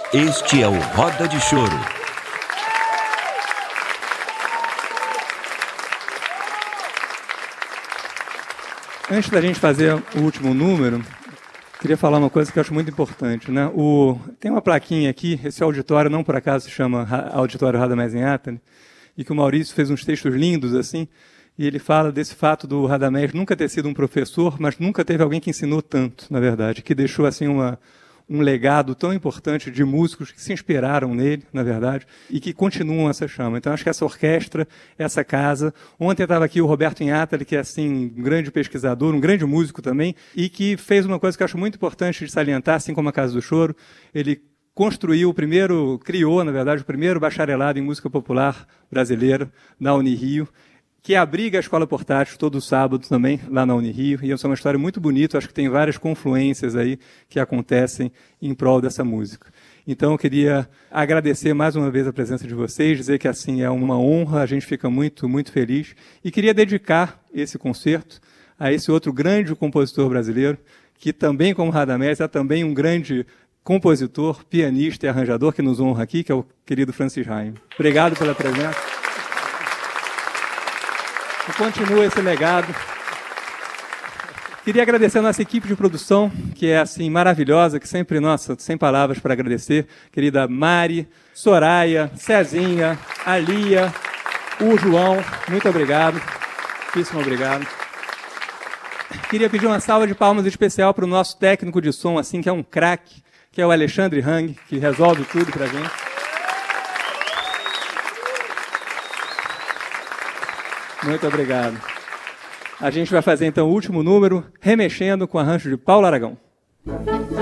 Este é o Roda de Choro. Antes da gente fazer o último número, queria falar uma coisa que eu acho muito importante, né? Tem uma plaquinha aqui, esse auditório não por acaso se chama Auditório Radamés Inhatali, e que o Maurício fez uns textos lindos assim, e ele fala desse fato do Radamés nunca ter sido um professor, mas nunca teve alguém que ensinou tanto, na verdade, que deixou assim um legado tão importante de músicos que se inspiraram nele, na verdade, e que continuam essa chama. Então, acho que essa orquestra, essa casa... Ontem estava aqui o Roberto Inhatali, que é assim, um grande pesquisador, um grande músico também, e que fez uma coisa que eu acho muito importante de salientar, assim como a Casa do Choro. Ele criou, na verdade, o primeiro bacharelado em música popular brasileira na Unirio, que abriga a Escola Portátil todo sábado também, lá na Unirio, e essa é uma história muito bonita, acho que tem várias confluências aí que acontecem em prol dessa música. Então eu queria agradecer mais uma vez a presença de vocês, dizer que assim é uma honra, a gente fica muito, muito feliz, e queria dedicar esse concerto a esse outro grande compositor brasileiro, que também, como Radamés, é também um grande compositor, pianista e arranjador que nos honra aqui, que é o querido Francis Raime. Obrigado pela presença. E continua esse legado. Queria agradecer a nossa equipe de produção, que é assim maravilhosa, que sempre, nossa, sem palavras para agradecer. Querida Mari, Soraya, Cezinha, a Lia, o João, muito obrigado. Muitíssimo obrigado. Queria pedir uma salva de palmas especial para o nosso técnico de som, assim, que é um craque, que é o Alexandre Hang, que resolve tudo para a gente. Muito obrigado. A gente vai fazer, então, o último número, remexendo com o arranjo de Paulo Aragão.